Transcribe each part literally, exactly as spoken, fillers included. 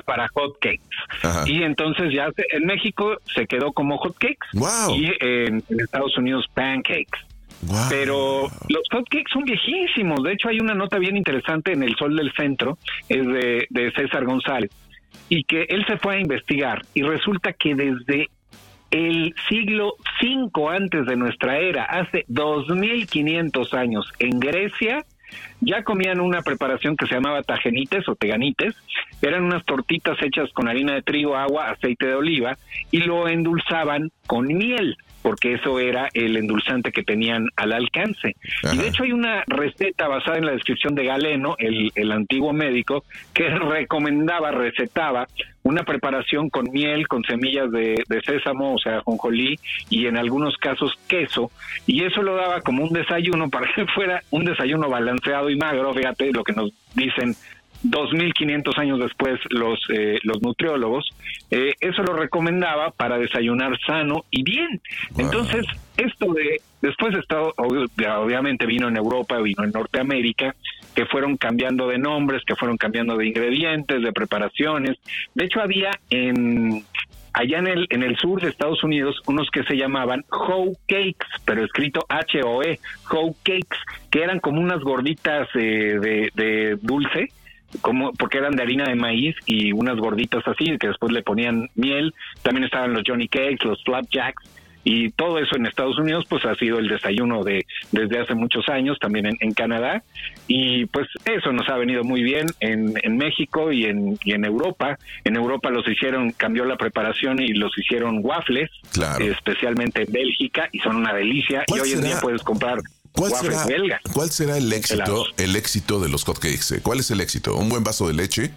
para hot cakes. Ajá. Y entonces ya se, en México se quedó como hot cakes. Wow. Y en, en Estados Unidos pancakes. Wow. Pero los hotcakes son viejísimos. De hecho, hay una nota bien interesante en El Sol del Centro, es de, de César González, y que él se fue a investigar y resulta que desde el siglo cinco antes de nuestra era, hace dos mil quinientos años, en Grecia, ya comían una preparación que se llamaba tajenites o teganites. Eran unas tortitas hechas con harina de trigo, agua, aceite de oliva, y lo endulzaban con miel, porque eso era el endulzante que tenían al alcance. Ajá. Y de hecho hay una receta basada en la descripción de Galeno, el, el antiguo médico, que recomendaba, recetaba una preparación con miel, con semillas de, de sésamo, o sea, ajonjolí, y en algunos casos queso, y eso lo daba como un desayuno para que fuera un desayuno balanceado y magro. Fíjate lo que nos dicen dos mil quinientos años después los eh, los nutriólogos. Eh, eso lo recomendaba para desayunar sano y bien. Wow. Entonces, esto de después está, obviamente vino en Europa, vino en Norteamérica, que fueron cambiando de nombres, que fueron cambiando de ingredientes, de preparaciones. De hecho, había en allá en el en el sur de Estados Unidos unos que se llamaban hoe cakes, pero escrito H O E, hoe cakes, que eran como unas gorditas eh, de, de dulce, como porque eran de harina de maíz y unas gorditas así, que después le ponían miel. También estaban los Johnny Cakes, los Flapjacks, y todo eso en Estados Unidos pues ha sido el desayuno de desde hace muchos años, también en, en Canadá, y pues eso nos ha venido muy bien en, en México y en, y en Europa. En Europa los hicieron, cambió la preparación y los hicieron waffles, claro. especialmente en Bélgica, y son una delicia, y hoy en día puedes comprar ¿Cuál será, ¿Cuál será el éxito el éxito de los hotcakes? ¿Cuál es el éxito? ¿Un buen vaso de leche?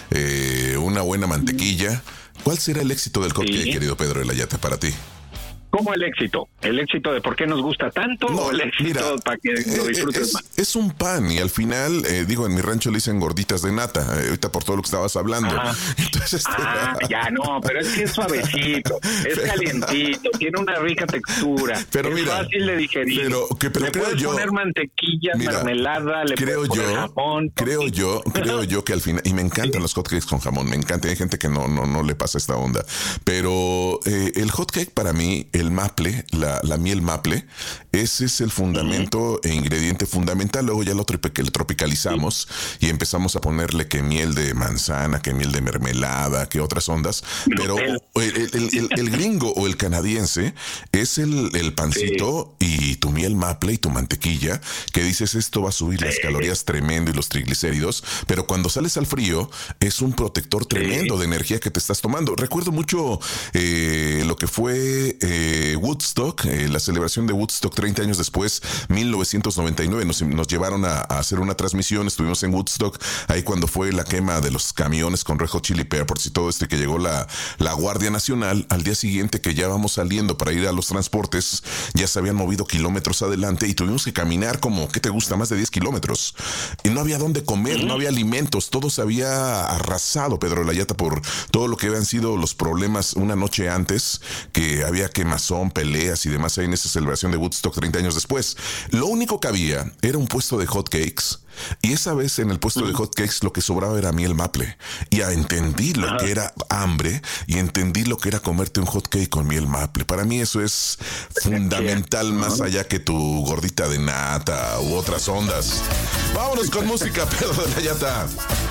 Eh, ¿Una buena mantequilla? ¿Cuál será el éxito del hotcake, sí. querido Pedro de la Yata, para ti? ¿Cómo el éxito? ¿El éxito de por qué nos gusta tanto no, o el éxito mira, para que lo disfrutes es, más? Es un pan y al final, eh, digo, en mi rancho le dicen gorditas de nata, eh, ahorita por todo lo que estabas hablando. Entonces, ah, este... ya no, pero es que es suavecito, es pero... calientito, tiene una rica textura, pero es mira, fácil de digerir. Pero, que, pero le creo puedes yo, poner mantequilla, mira, mermelada, le creo puedes poner yo, jamón. Creo yo, creo yo que al final, y me encantan los hotcakes con jamón, me encanta, hay gente que no, no, no le pasa esta onda, pero eh, el hotcake para mí, el maple, la La, la miel maple, ese es el fundamento uh-huh. e ingrediente fundamental. Luego ya lo tropicalizamos uh-huh. y empezamos a ponerle que miel de manzana, que miel de mermelada, que otras ondas. Pero el, el, el, el, el gringo o el canadiense es el, el pancito sí. y tu miel maple y tu mantequilla, que dices esto va a subir sí. las calorías tremendo y los triglicéridos, pero cuando sales al frío es un protector tremendo sí. de energía que te estás tomando. Recuerdo mucho eh, lo que fue eh, Woodstock. Eh, la celebración de Woodstock treinta años después, mil novecientos noventa y nueve, nos, nos llevaron a, a hacer una transmisión, estuvimos en Woodstock, ahí cuando fue la quema de los camiones con Red Hot Chili Peppers y todo esto, y que llegó la, la Guardia Nacional. Al día siguiente, que ya vamos saliendo para ir a los transportes, ya se habían movido kilómetros adelante y tuvimos que caminar como, ¿qué te gusta? Más de diez kilómetros. Y no había dónde comer, no había alimentos, todo se había arrasado, Pedro de la Yata, por todo lo que habían sido los problemas una noche antes, que había quemazón, peleas y demás ahí en esa celebración de Woodstock treinta años después. Lo único que había era un puesto de hotcakes, y esa vez en el puesto mm. de hotcakes lo que sobraba era miel maple. Y a entendí lo Ajá. que era hambre y entendí lo que era comerte un hotcake con miel maple. Para mí eso es fundamental, más allá que tu gordita de nata u otras ondas. Vámonos con música, Pedro de la Yata.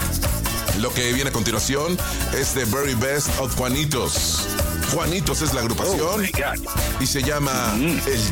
Lo que viene a continuación es The Very Best of Juanitos. Juanitos es la agrupación oh y se llama mm. El